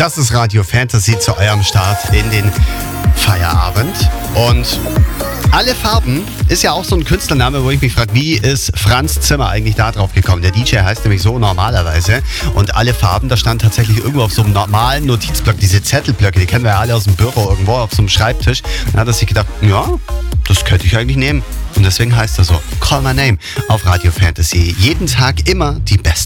Das ist Radio Fantasy zu eurem Start in den Feierabend. Und Alle Farben ist ja auch so ein Künstlername, wo ich mich frage, wie ist Franz Zimmer eigentlich da drauf gekommen? Der DJ heißt nämlich so normalerweise. Und Alle Farben, da stand tatsächlich irgendwo auf so einem normalen Notizblock, diese Zettelblöcke, die kennen wir ja alle aus dem Büro irgendwo auf so einem Schreibtisch. Da hat er sich gedacht, ja, das könnte ich eigentlich nehmen. Und deswegen heißt er so, Call My Name auf Radio Fantasy. Jeden Tag immer die besten